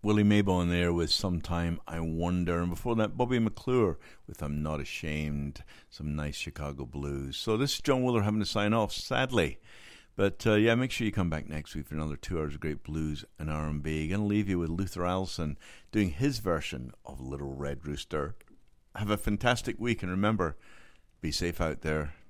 Willie Maybon there with Sometime I Wonder. And before that, Bobby McClure with I'm Not Ashamed. Some nice Chicago blues. So this is John Wooler having to sign off, sadly. But yeah, make sure you come back next week for another 2 hours of great blues and R&B. Going to leave you with Luther Allison doing his version of Little Red Rooster. Have a fantastic week, and remember, be safe out there.